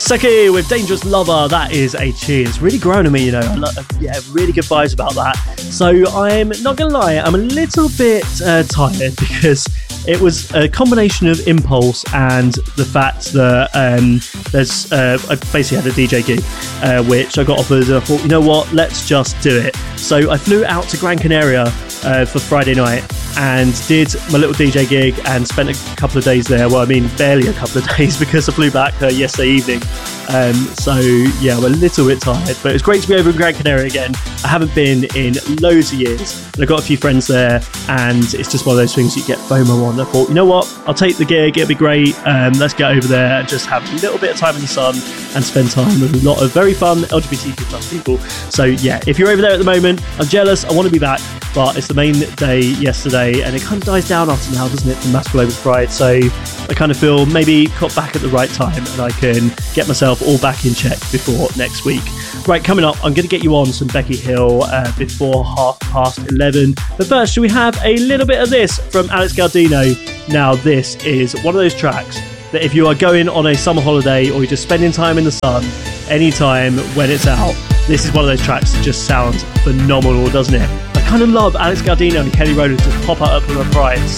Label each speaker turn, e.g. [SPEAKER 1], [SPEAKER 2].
[SPEAKER 1] Seki with Dangerous Lover. That is a tune. It's really grown on me, you know. Really good vibes about that. So I'm not going to lie, I'm a little bit tired because it was a combination of impulse and the fact that I basically had a DJ gig which I got offered, and I thought, you know what, let's just do it. So I flew out to Gran Canaria for Friday night and did my little DJ gig and spent a couple of days there. Well, I mean, barely a couple of days because I flew back yesterday evening. So yeah, I'm a little bit tired, but it's great to be over in Gran Canaria again. I haven't been in loads of years, and I've got a few friends there, and it's just one of those things you get FOMO on. I thought, you know what, I'll take the gig, it'll be great. Let's get over there and just have a little bit of time in the sun and spend time with a lot of very fun LGBTQ plus people. So yeah, if you're over there at the moment, I'm jealous, I want to be back, but it's the main day yesterday, and it kind of dies down after now, doesn't it, from Mask All Over Pride. So I kind of feel maybe got back at the right time, and I can get myself all back in check before next week. Right, coming up, I'm going to get you on some Becky Hill before 11:30. But first, should we have a little bit of this from Alex Gaudino? Now, this is one of those tracks that if you are going on a summer holiday or you're just spending time in the sun, anytime when it's out, this is one of those tracks that just sounds phenomenal, doesn't it? I kind of love Alex Gaudino and Kelly Rowland to pop out up with a pride.